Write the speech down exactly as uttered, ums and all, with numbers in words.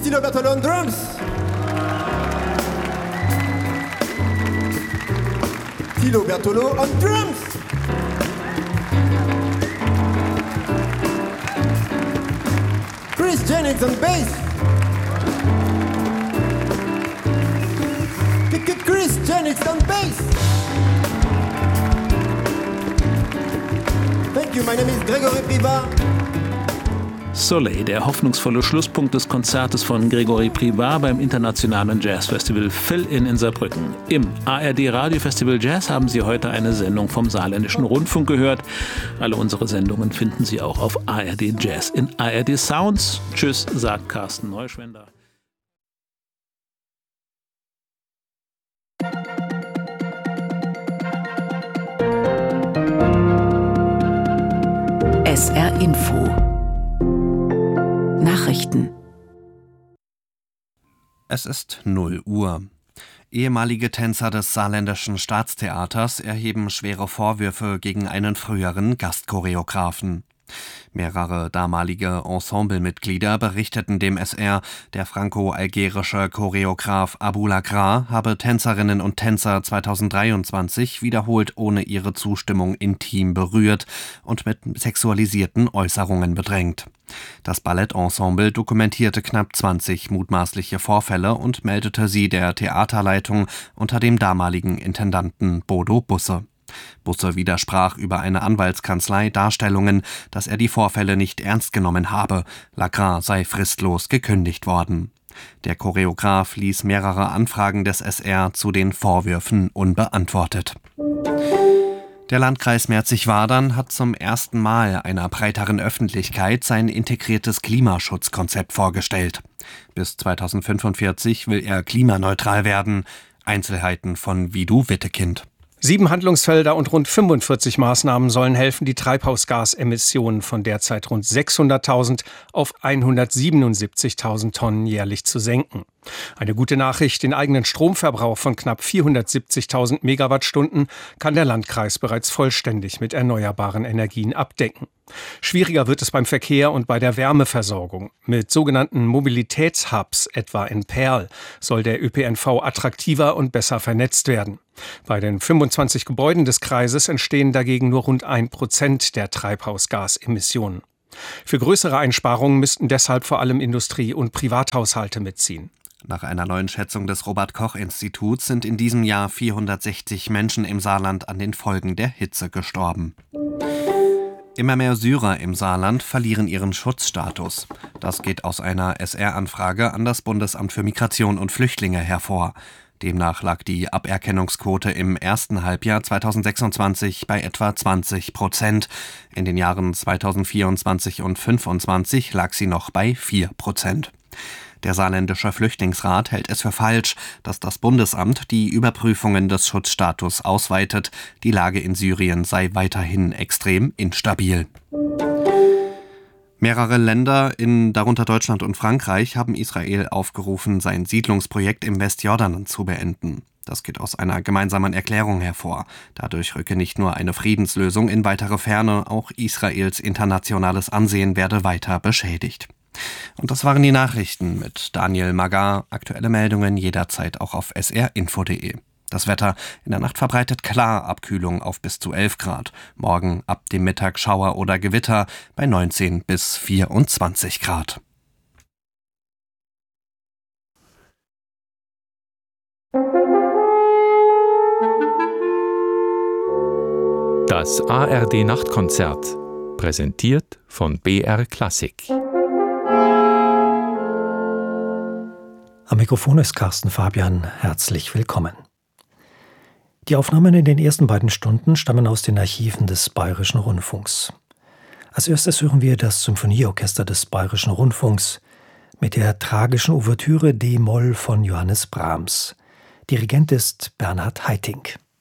Tilo Bertolo on drums. Tilo Bertolo on drums. Chris Jennings on bass. Chris Jennings on bass. Thank you, my name is Gregory Privat. Soleil, der hoffnungsvolle Schlusspunkt des Konzertes von Gregory Privat beim internationalen Jazzfestival Fill-In in Saarbrücken. Im A R D Radiofestival Jazz haben Sie heute eine Sendung vom Saarländischen Rundfunk gehört. Alle unsere Sendungen finden Sie auch auf A R D Jazz in A R D Sounds. Tschüss, sagt Carsten Neuschwender. S R Info Nachrichten. Es ist null Uhr. Ehemalige Tänzer des Saarländischen Staatstheaters erheben schwere Vorwürfe gegen einen früheren Gastchoreografen. Mehrere damalige Ensemblemitglieder berichteten dem S R, der franco-algerische Choreograf Abou Lagra habe Tänzerinnen und Tänzer zweitausenddreiundzwanzig wiederholt ohne ihre Zustimmung intim berührt und mit sexualisierten Äußerungen bedrängt. Das Ballettensemble dokumentierte knapp zwanzig mutmaßliche Vorfälle und meldete sie der Theaterleitung unter dem damaligen Intendanten Bodo Busse. Busse widersprach über eine Anwaltskanzlei Darstellungen, dass er die Vorfälle nicht ernst genommen habe. Lagra sei fristlos gekündigt worden. Der Choreograf ließ mehrere Anfragen des S R zu den Vorwürfen unbeantwortet. Der Landkreis Merzig-Wadern hat zum ersten Mal einer breiteren Öffentlichkeit sein integriertes Klimaschutzkonzept vorgestellt. Bis zweitausendfünfundvierzig will er klimaneutral werden. Einzelheiten von Vidu Wittekind. Sieben Handlungsfelder und rund fünfundvierzig Maßnahmen sollen helfen, die Treibhausgasemissionen von derzeit rund sechshunderttausend auf hundertsiebenundsiebzigtausend Tonnen jährlich zu senken. Eine gute Nachricht: Den eigenen Stromverbrauch von knapp vierhundertsiebzigtausend Megawattstunden kann der Landkreis bereits vollständig mit erneuerbaren Energien abdecken. Schwieriger wird es beim Verkehr und bei der Wärmeversorgung. Mit sogenannten Mobilitätshubs, etwa in Perl, soll der Ö P N V attraktiver und besser vernetzt werden. Bei den fünfundzwanzig Gebäuden des Kreises entstehen dagegen nur rund ein Prozent der Treibhausgasemissionen. Für größere Einsparungen müssten deshalb vor allem Industrie- und Privathaushalte mitziehen. Nach einer neuen Schätzung des Robert-Koch-Instituts sind in diesem Jahr vierhundertsechzig Menschen im Saarland an den Folgen der Hitze gestorben. Immer mehr Syrer im Saarland verlieren ihren Schutzstatus. Das geht aus einer S R-Anfrage an das Bundesamt für Migration und Flüchtlinge hervor. Demnach lag die Aberkennungsquote im ersten Halbjahr zweitausendsechsundzwanzig bei etwa zwanzig Prozent. In den Jahren zweitausendvierundzwanzig und zweitausendfünfundzwanzig lag sie noch bei vier Prozent. Der Saarländische Flüchtlingsrat hält es für falsch, dass das Bundesamt die Überprüfungen des Schutzstatus ausweitet. Die Lage in Syrien sei weiterhin extrem instabil. Mehrere Länder, in, darunter Deutschland und Frankreich, haben Israel aufgerufen, sein Siedlungsprojekt im Westjordan zu beenden. Das geht aus einer gemeinsamen Erklärung hervor. Dadurch rücke nicht nur eine Friedenslösung in weitere Ferne, auch Israels internationales Ansehen werde weiter beschädigt. Und das waren die Nachrichten mit Daniel Magar. Aktuelle Meldungen jederzeit auch auf s r info punkt d e. Das Wetter: in der Nacht verbreitet klar, Abkühlung auf bis zu elf Grad. Morgen ab dem Mittag Schauer oder Gewitter bei neunzehn bis vierundzwanzig Grad. Das A R D Nachtkonzert, präsentiert von B R Klassik. Am Mikrofon ist Carsten Fabian. Herzlich willkommen. Die Aufnahmen in den ersten beiden Stunden stammen aus den Archiven des Bayerischen Rundfunks. Als erstes hören wir das Symphonieorchester des Bayerischen Rundfunks mit der tragischen Ouvertüre D-Moll von Johannes Brahms. Dirigent ist Bernhard Haitink.